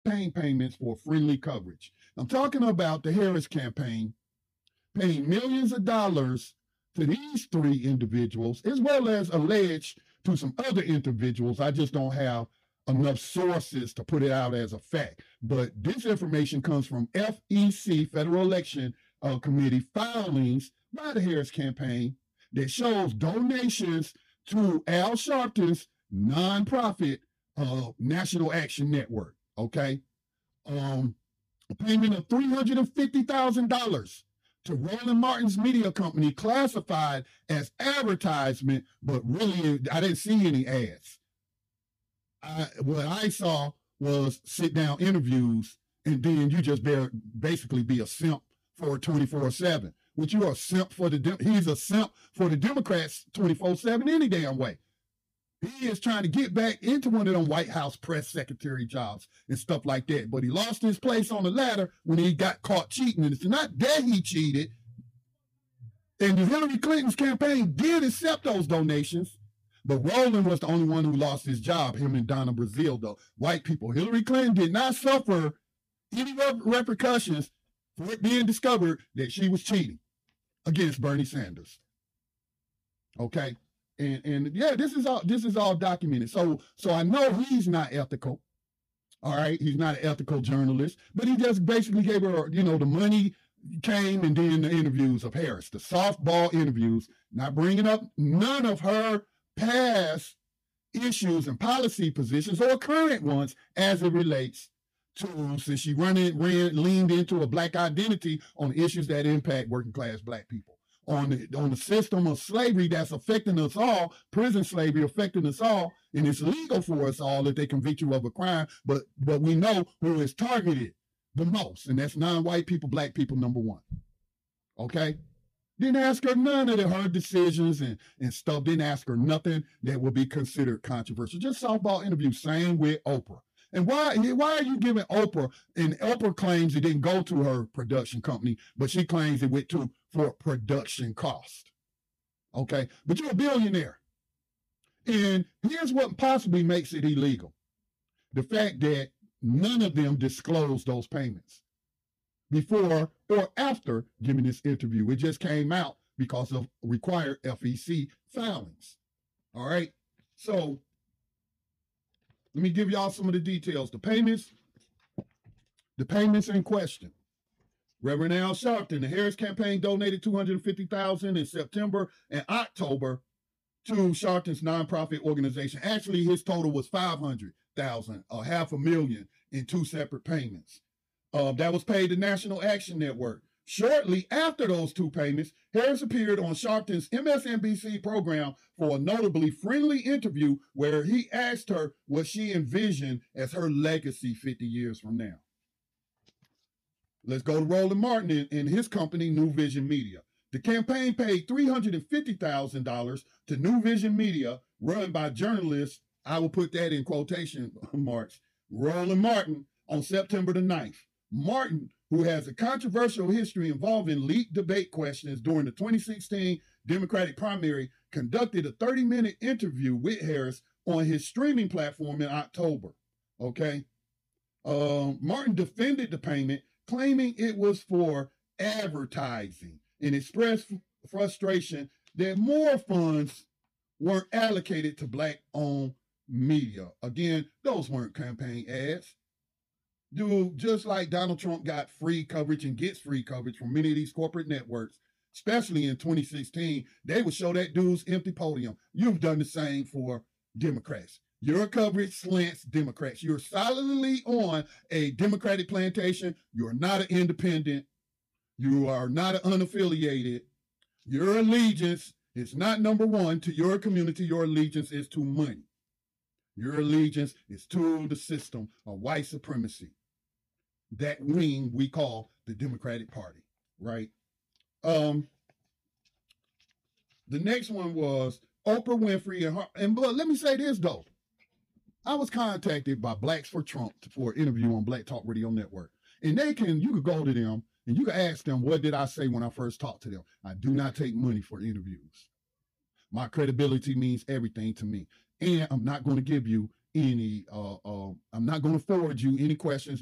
campaign payments for friendly coverage. I'm talking about the Harris campaign paying millions of dollars to these three individuals, as well as alleged to some other individuals. I just don't have enough sources to put it out as a fact. But this information comes from FEC, Federal Election Committee filings by the Harris campaign that shows donations to Al Sharpton's nonprofit National Action Network. Okay. A payment of $350,000 to Roland Martin's media company, classified as advertisement, but really I didn't see any ads. What I saw was sit down interviews, and then you just basically be a simp for 24/7. Which you are a simp for he's a simp for the Democrats 24/7 any damn way. He is trying to get back into one of them White House press secretary jobs and stuff like that. But he lost his place on the ladder when he got caught cheating. And it's not that he cheated. And Hillary Clinton's campaign did accept those donations. But Roland was the only one who lost his job, him and Donna Brazile, though. White people. Hillary Clinton did not suffer any repercussions for it being discovered that she was cheating against Bernie Sanders. Okay? And yeah, this is all documented. So I know he's not ethical. All right, he's not an ethical journalist, but he just basically gave her, the money came, and then the interviews of Harris, the softball interviews, not bringing up none of her past issues and policy positions or current ones as it relates to, since she leaned into a black identity on issues that impact working class black people. On the system of slavery that's affecting us all, prison slavery affecting us all, and it's legal for us all that they convict you of a crime, but we know who is targeted the most, and that's non-white people, black people, number one. Okay? Didn't ask her none of her decisions and stuff. Didn't ask her nothing that would be considered controversial. Just softball interview, same with Oprah. And why are you giving Oprah? And Oprah claims it didn't go to her production company, but she claims it went for production cost. Okay? But you're a billionaire. And here's what possibly makes it illegal. The fact that none of them disclosed those payments before or after giving this interview. It just came out because of required FEC filings. All right? So let me give y'all some of the details. The payments in question. Reverend Al Sharpton, the Harris campaign donated $250,000 in September and October to Sharpton's nonprofit organization. Actually, his total was $500,000, $500,000 in two separate payments. That was paid to National Action Network. Shortly after those two payments, Harris appeared on Sharpton's MSNBC program for a notably friendly interview where he asked her what she envisioned as her legacy 50 years from now. Let's go to Roland Martin and his company, New Vision Media. The campaign paid $350,000 to New Vision Media, run by journalist, I will put that in quotation marks, Roland Martin, on September the 9th. Martin, who has a controversial history involving leaked debate questions during the 2016 Democratic primary, conducted a 30-minute interview with Harris on his streaming platform in October. Okay? Martin defended the payment, claiming it was for advertising, and expressed frustration that more funds weren't allocated to black-owned media. Again, those weren't campaign ads. Dude, just like Donald Trump got free coverage and gets free coverage from many of these corporate networks, especially in 2016, they would show that dude's empty podium. You've done the same for Democrats. Your coverage slants Democrats. You're solidly on a Democratic plantation. You're not an independent. You are not an unaffiliated. Your allegiance is not number one to your community. Your allegiance is to money. Your allegiance is to the system of white supremacy. That wing we call the Democratic Party, right? The next one was Oprah Winfrey and let me say this though. I was contacted by Blacks for Trump for an interview on Black Talk Radio Network. And you could go to them and you can ask them, what did I say when I first talked to them? I do not take money for interviews. My credibility means everything to me. And I'm not going to give you any. I'm not going to forward you any questions